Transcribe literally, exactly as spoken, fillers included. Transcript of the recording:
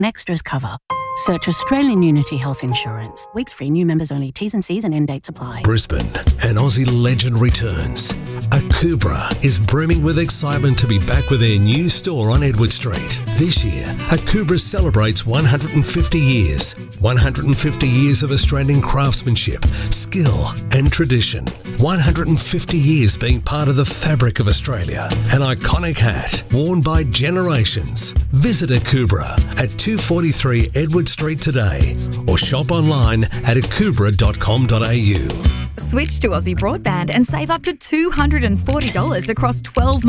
Extras cover. Search Australian Unity Health Insurance. Weeks free, new members only. T's and C's and end dates apply. Brisbane, an Aussie legend returns. Akubra is brimming with excitement to be back with their new store on Edward Street. This year, Akubra celebrates one hundred fifty years. one hundred fifty years of Australian craftsmanship, skill and tradition. one hundred fifty years being part of the fabric of Australia. An iconic hat worn by generations. Visit Akubra at two forty-three Edward Street today or shop online at akubra dot com dot a u. Switch to Aussie Broadband and save up to two hundred forty dollars across twelve months.